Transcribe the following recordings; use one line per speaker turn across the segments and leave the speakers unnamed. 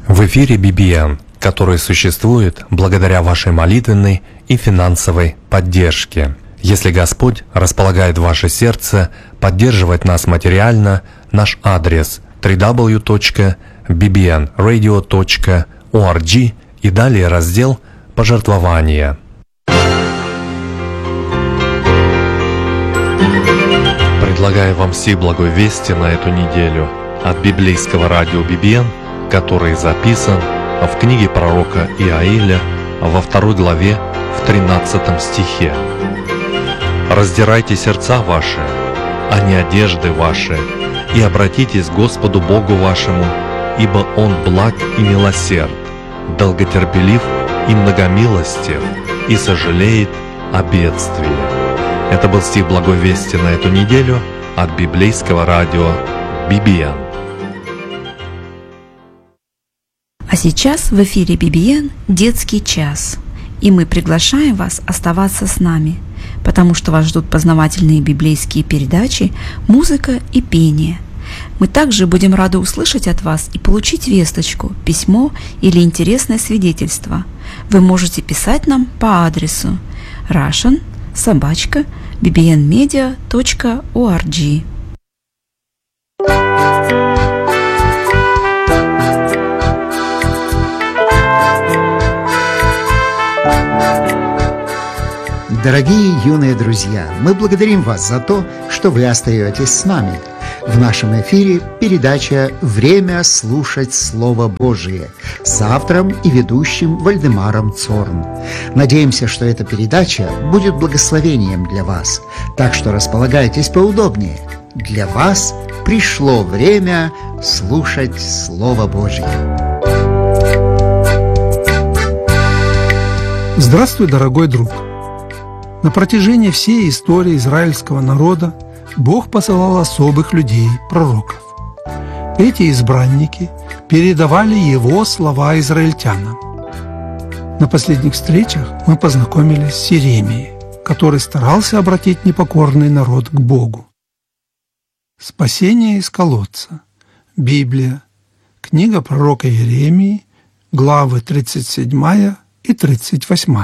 В эфире BBN, который существует благодаря вашей молитвенной и финансовой поддержке. Если Господь располагает ваше сердце поддерживать нас материально, наш адрес www.bbnradio.org и далее раздел «Пожертвования». Предлагаю вам все благой вести на эту неделю от библейского радио BBN, который записан в книге пророка Иаиля во 2 главе в 13 стихе. «Раздирайте сердца ваши, а не одежды ваши, и обратитесь к Господу Богу вашему, ибо Он благ и милосерд, долготерпелив и многомилостив, и сожалеет о бедствии». Это был стих благой вести на эту неделю от библейского радио BBN.
А сейчас в эфире BBN «Детский час». И мы приглашаем вас оставаться с нами, потому что вас ждут познавательные библейские передачи, музыка и пение. Мы также будем рады услышать от вас и получить весточку, письмо или интересное свидетельство. Вы можете писать нам по адресу russian@bbnmedia.org.
Дорогие юные друзья, мы благодарим вас за то, что вы остаетесь с нами. В нашем эфире передача «Время слушать Слово Божие» с автором и ведущим Вальдемаром Цорн. Надеемся, что эта передача будет благословением для вас, так что располагайтесь поудобнее. Для вас пришло время слушать Слово Божие.
Здравствуй, дорогой друг! На протяжении всей истории израильского народа Бог посылал особых людей, пророков. Эти избранники передавали Его слова израильтянам. На последних встречах мы познакомились с Иеремией, который старался обратить непокорный народ к Богу. Спасение из колодца. Библия. Книга пророка Иеремии, главы 37 и 38.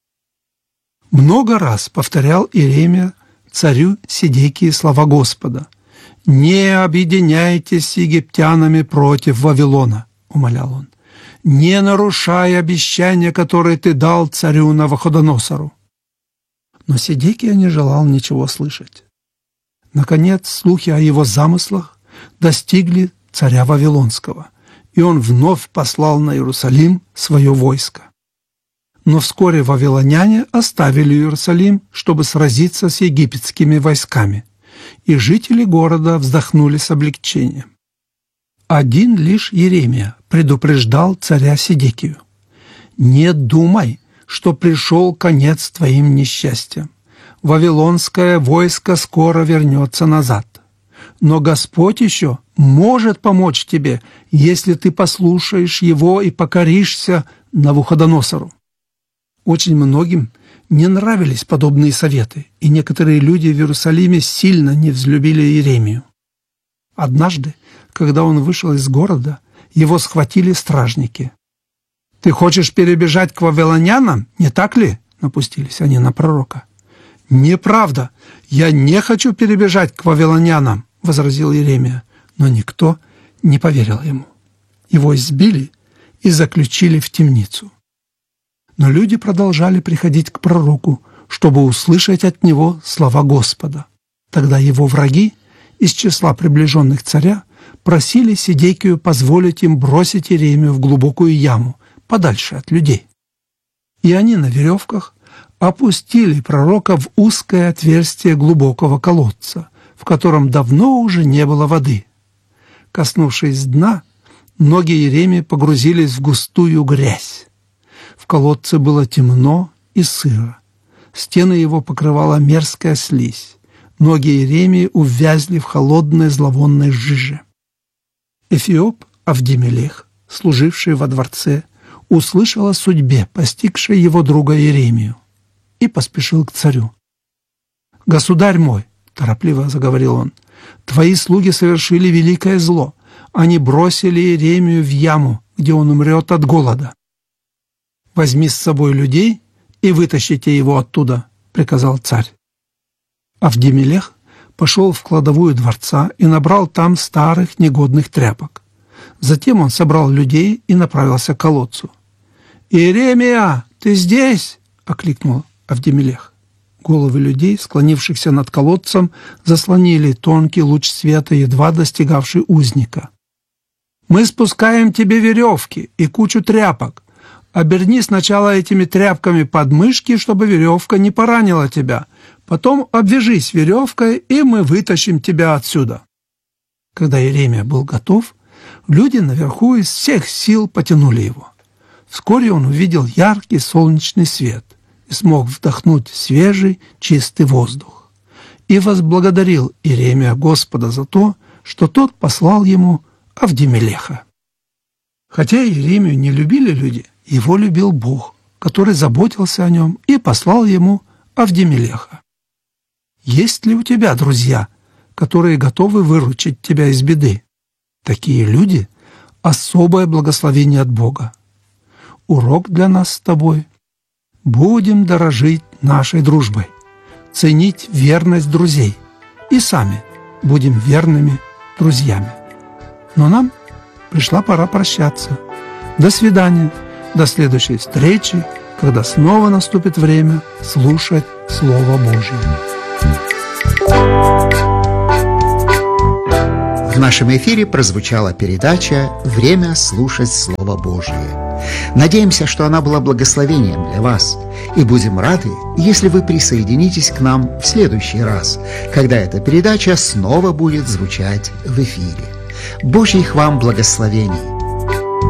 Много раз повторял Иеремия царю Седекии слова Господа. «Не объединяйтесь с египтянами против Вавилона», — умолял он, «не нарушай обещания, которые ты дал царю Навуходоносору». Но Седекия не желал ничего слышать. Наконец, слухи о его замыслах достигли царя Вавилонского, и он вновь послал на Иерусалим свое войско. Но вскоре вавилоняне оставили Иерусалим, чтобы сразиться с египетскими войсками, и жители города вздохнули с облегчением. Один лишь Иеремия предупреждал царя Седекию: «Не думай, что пришел конец твоим несчастьям. Вавилонское войско скоро вернется назад. Но Господь еще может помочь тебе, если ты послушаешь Его и покоришься Навуходоносору». Очень многим не нравились подобные советы, и некоторые люди в Иерусалиме сильно не взлюбили Иеремию. Однажды, когда он вышел из города, его схватили стражники. «Ты хочешь перебежать к вавилонянам, не так ли?» — напустились они на пророка. «Неправда! Я не хочу перебежать к вавилонянам!» — возразил Иеремия, но никто не поверил ему. Его избили и заключили в темницу. Но люди продолжали приходить к пророку, чтобы услышать от него слова Господа. Тогда его враги из числа приближенных царя просили Седекию позволить им бросить Иеремию в глубокую яму, подальше от людей. И они на веревках опустили пророка в узкое отверстие глубокого колодца, в котором давно уже не было воды. Коснувшись дна, ноги Иеремии погрузились в густую грязь. В колодце было темно и сыро. Стены его покрывала мерзкая слизь. Ноги Иеремии увязли в холодной зловонной жиже. Эфиоп Авдимелех, служивший во дворце, услышал о судьбе, постигшей его друга Иеремию, и поспешил к царю. «Государь мой», — торопливо заговорил он, — «твои слуги совершили великое зло. Они бросили Иеремию в яму, где он умрет от голода. «Возьми с собой людей и вытащите его оттуда», — приказал царь. Авдемелех пошел в кладовую дворца и набрал там старых негодных тряпок. Затем он собрал людей и направился к колодцу. «Иеремия, ты здесь?» — окликнул Авдемелех. Головы людей, склонившихся над колодцем, заслонили тонкий луч света, едва достигавший узника. «Мы спускаем тебе веревки и кучу тряпок. Оберни сначала этими тряпками подмышки, чтобы веревка не поранила тебя. Потом обвяжись веревкой, и мы вытащим тебя отсюда». Когда Иеремия был готов, люди наверху из всех сил потянули его. Вскоре он увидел яркий солнечный свет и смог вдохнуть свежий, чистый воздух. И возблагодарил Иеремия Господа за то, что тот послал ему Авдемелеха. Хотя Иеремию не любили люди, его любил Бог, который заботился о нем и послал ему Авдемелеха. Есть ли у тебя друзья, которые готовы выручить тебя из беды? Такие люди – особое благословение от Бога. Урок для нас с тобой. Будем дорожить нашей дружбой, ценить верность друзей и сами будем верными друзьями. Но нам пришла пора прощаться. До свидания, до следующей встречи, когда снова наступит время слушать Слово Божье.
В нашем эфире прозвучала передача «Время слушать Слово Божие». Надеемся, что она была благословением для вас, и будем рады, если вы присоединитесь к нам в следующий раз, когда эта передача снова будет звучать в эфире. Божьих вам благословений!